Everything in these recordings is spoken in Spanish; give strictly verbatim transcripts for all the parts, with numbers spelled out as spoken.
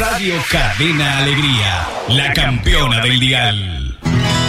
Radio Cadena Alegría, la campeona del dial.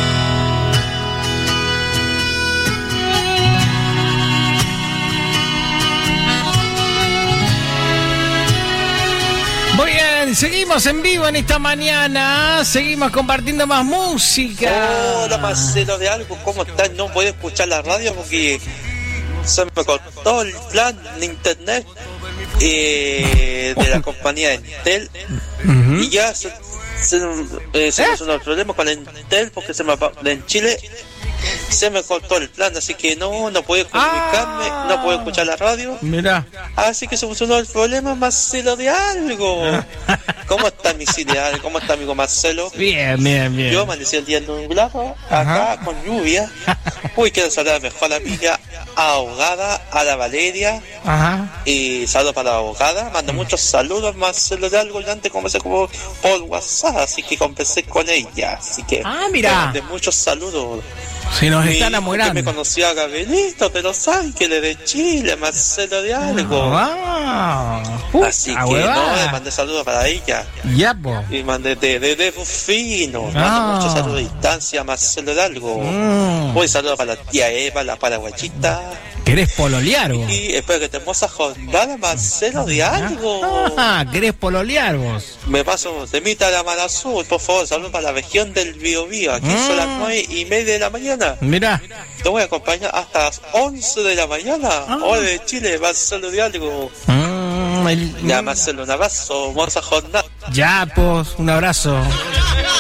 Muy bien, seguimos en vivo en esta mañana, seguimos compartiendo más música. Hola Marcelo de Algo, ¿cómo estás? No puedo escuchar la radio porque se me cortó el plan de internet eh, de la compañía Entel. Uh-huh. Y ya se, se, eh, se ¿Eh? me sonó el problema con Entel porque se me, en Chile se me cortó el plan, así que no, no puedo comunicarme, ah, no puedo escuchar la radio. Mira. Así que se solucionó el problema, Marcelo de Algo. ¿Cómo está mi ideal? ¿Cómo está amigo Marcelo? Bien, bien, bien. Yo amanecí el día nublado, acá Ajá. con lluvia. Uy, quiero saludar a mi mejor amiga Ahogada, a la Valeria. Ajá. Y saludos para la Ahogada. Mando Ajá. muchos saludos, Marcelo de Algo. Y antes conversé como por WhatsApp, así que conversé con ella. Así que ah, mira. De muchos saludos. Se nos está enamorando. Me conocía a Gabrielito, pero sabe que le de Chile, Marcelo de Algo. Ah, uh, Así que huevada. no, le mandé saludos para ella. Ya, po. Y mandé de, de, de Rufino. Ah. Mando muchos saludos de distancia, Marcelo de Algo. Mm. Un saludo para la tía Eva, la paraguayita. ¿Querés pololear vos? Y espero que te hermosa jornada, Marcelo de Algo. Ah, ¿querés pololear vos? Me paso de mitad de la Mar Azul, por favor, saludos para la región del Biobío. Aquí mm. son las nueve y media de la mañana. Mira. Te voy a acompañar hasta las once de la mañana. Ah. Hora de Chile, Marcelo de Algo. Mm, el... Ya, Marcelo, un abrazo, hermosa jornada. Ya, pues, un abrazo.